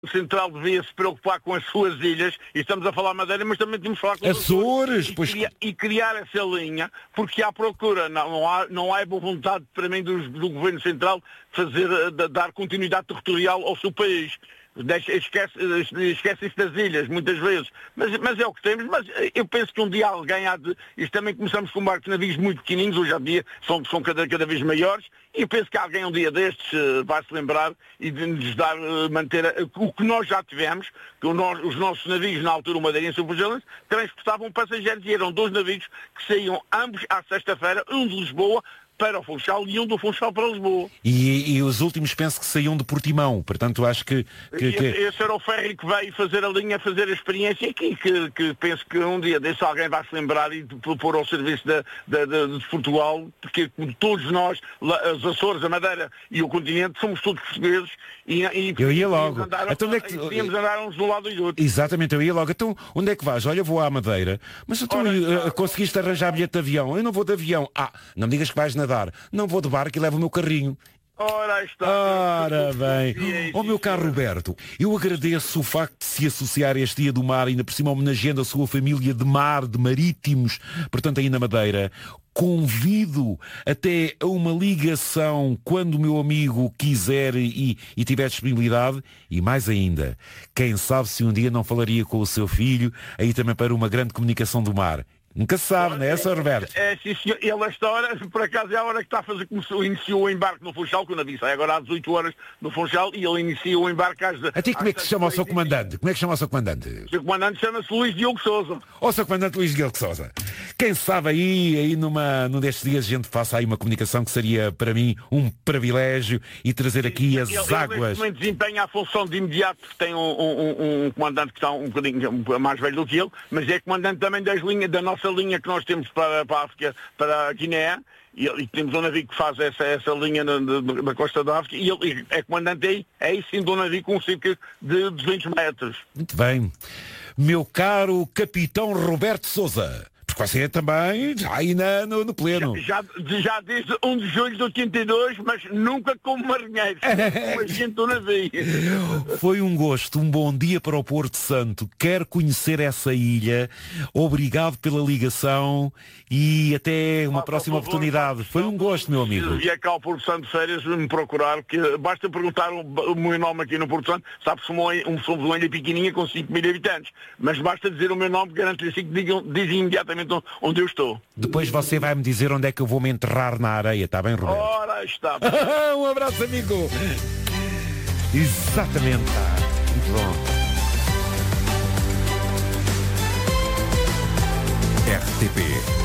Central devia se preocupar com as suas ilhas, e estamos a falar Madeira, mas também temos que falar com os Açores, e criar essa linha, porque há procura, não há boa vontade para mim do Governo Central dar continuidade territorial ao seu país. Esquecem-se das ilhas, muitas vezes. Mas é o que temos. Mas eu penso que um dia alguém há de... Isto também começamos com barcos navios muito pequeninos, hoje em dia são cada vez maiores, e eu penso que alguém um dia destes vai se lembrar e de nos manter o que nós já tivemos, que os nossos navios, na altura, o Madeirense e o Bujalense, transportavam passageiros, e eram 2 navios que saíam ambos à sexta-feira, um de Lisboa para o Funchal e um do Funchal para Lisboa. E os últimos penso que saíam de Portimão, portanto acho que... Esse era o ferry que veio fazer a linha, fazer a experiência aqui, que penso que um dia desse alguém vai se lembrar e de pôr ao serviço de Portugal, porque todos nós, os Açores, a Madeira e o continente, somos todos portugueses e eu ia logo. Tínhamos andar uns do lado e do outro. Exatamente, eu ia logo. Então, onde é que vais? Olha, vou à Madeira. Mas então, conseguiste arranjar bilhete de avião? Eu não vou de avião. Não me digas que vais nadar. Não vou de barco e levo o meu carrinho. Ora bem, meu caro Roberto, eu agradeço o facto de se associar a este Dia do Mar, ainda por cima homenageando a sua família de mar, de marítimos, portanto aí na Madeira. Convido até a uma ligação quando o meu amigo quiser e tiver disponibilidade, e mais ainda, quem sabe se um dia não falaria com o seu filho, aí também para uma grande comunicação do mar. Nunca se sabe, não é, Sr. Roberto? Sim, senhor. Ele, esta hora, por acaso, é a hora que está a fazer, iniciou o embarque no Funchal, que o navio sai agora às 18 horas no Funchal, e ele inicia o embarque às... Até como é que se chama o seu comandante? Como é que chama o seu comandante? O seu comandante chama-se Luís Diogo Sousa. O seu comandante Luís Diogo Sousa. Quem sabe aí num destes dias a gente faça aí uma comunicação que seria para mim um privilégio e trazer aqui as águas. Ele desempenha a função de imediato, porque tem um comandante que está um bocadinho mais velho do que ele, mas é comandante também da nossa linha que nós temos para a África, para a Guiné, e temos um navio que faz essa linha da costa da África, e ele é comandante aí sim de um navio com cerca de 200 metros. Muito bem. Meu caro Capitão Roberto Sousa, porque você é também já aí no pleno. Já desde 1 de julho de 82, mas nunca como marinheiro, como agente do navio. Foi um gosto, um bom dia para o Porto Santo. Quero conhecer essa ilha. Obrigado pela ligação e até uma próxima oportunidade. Foi um gosto, meu amigo. Se vier cá ao Porto Santo de férias, me procurar, que basta perguntar o meu nome aqui no Porto Santo, sabe, somos uma ilha pequenininha com 5 mil habitantes, mas basta dizer o meu nome, garanto-lhe assim que dizem imediatamente onde eu estou. Depois você vai me dizer onde é que eu vou me enterrar na areia, está bem, Roberto? Ora está. Um abraço, amigo. Exatamente. Muito bom. RTP